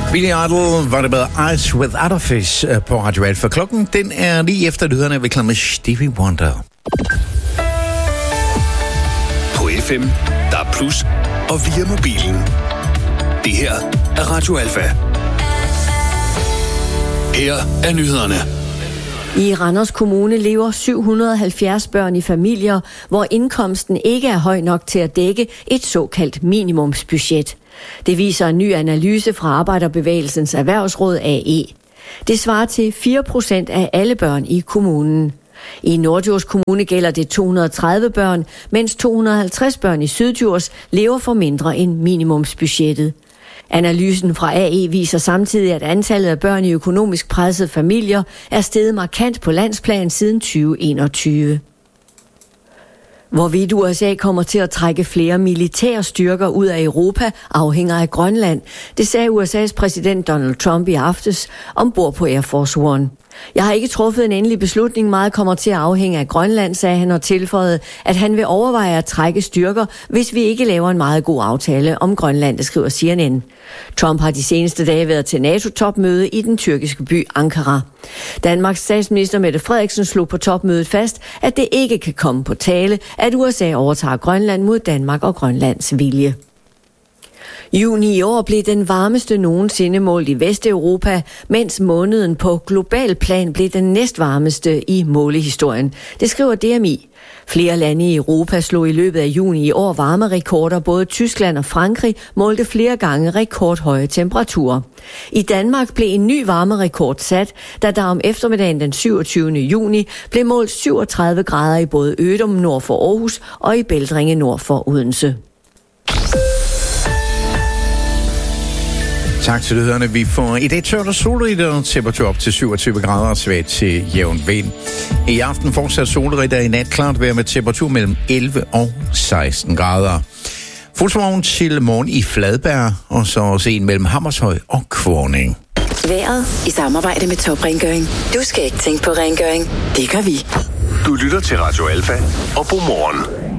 Billy Idol var det med Eyes Without a Face på Radio Alfa. Klokken den er lige efter nyhederne, vi klar med Stevie Wonder. På FM, der er plus, og via mobilen. Det her er Radio Alfa. Her er nyhederne. I Randers Kommune lever 770 børn i familier, hvor indkomsten ikke er høj nok til at dække et såkaldt minimumsbudget. Det viser en ny analyse fra Arbejderbevægelsens Erhvervsråd AE. Det svarer til 4% af alle børn i kommunen. I Norddjurs Kommune gælder det 230 børn, mens 250 børn i Syddjurs lever for mindre end minimumsbudgettet. Analysen fra AE viser samtidig, at antallet af børn i økonomisk pressede familier er steget markant på landsplan siden 2021. Hvorvidt USA kommer til at trække flere militære styrker ud af Europa, afhænger af Grønland. Det sagde USA's præsident Donald Trump i aftes ombord på Air Force One. Jeg har ikke truffet en endelig beslutning. Meget kommer til at afhænge af Grønland, sagde han og tilføjede, at han vil overveje at trække styrker, hvis vi ikke laver en meget god aftale om Grønland, det skriver CNN. Trump har de seneste dage været til NATO-topmøde i den tyrkiske by Ankara. Danmarks statsminister Mette Frederiksen slog på topmødet fast, at det ikke kan komme på tale, at USA overtager Grønland mod Danmark og Grønlands vilje. Juni i år blev den varmeste nogensinde målt i Vesteuropa, mens måneden på global plan blev den næstvarmeste i målehistorien. Det skriver DMI. Flere lande i Europa slog i løbet af juni i år varmerekorder. Både Tyskland og Frankrig målte flere gange rekordhøje temperaturer. I Danmark blev en ny varmerekord sat, da der om eftermiddagen den 27. juni blev målt 37 grader i både Ødum nord for Aarhus og i Bældringe nord for Odense. Tak til lytterne. Vi får i dag tørt og solrigt og temperatur op til 27 grader og svagt til jævn vind. I aften fortsat solrigt og i nat klart vejr med temperatur mellem 11 og 16 grader. Fuldmorgen til morgen i Fladberg og så også en mellem Hammershøj og Kvorning. Vejret i samarbejde med Top Rengøring. Du skal ikke tænke på rengøring. Det gør vi. Du lytter til Radio Alfa og Godmorgen.